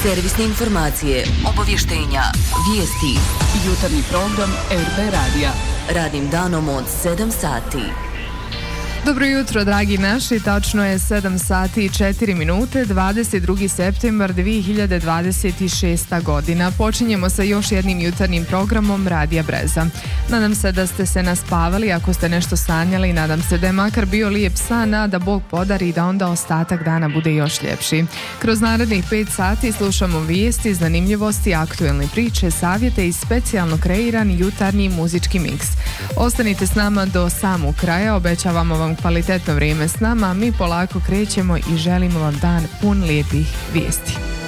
Servisne informacije, obavještenja, vijesti. Jutarnji program RB Radija. Radnim danom od 7 sati. Dobro jutro, dragi naši, tačno je 7 sati i 4 minute, 22. septembar 2026. godina. Počinjemo sa još jednim jutarnjim programom Radija Breza. Nadam se da ste se naspavali, ako ste nešto sanjali, nadam se da je makar bio lijep san, a da Bog podari i da onda ostatak dana bude još ljepši. Kroz narednih 5 sati slušamo vijesti, zanimljivosti, aktuelne priče, savjete i specijalno kreirani jutarnji muzički miks. Ostanite s nama do samog kraja, obećavamo vam kvalitetno vrijeme s nama, mi polako krećemo i želimo vam dan pun lijepih vijesti.